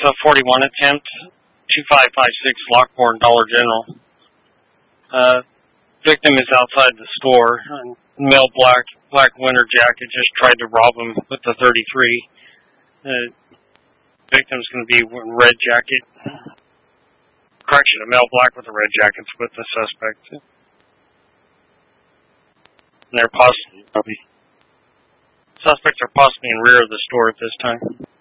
a 41 attempt, 2556 Lockbourne, Dollar General. Victim is outside the store. Male black winter jacket just tried to rob him with the 33. Victim's going to be red jacket. Correction, a male black with a red jacket's with the suspect. And they're suspects are possibly in rear of the store at this time.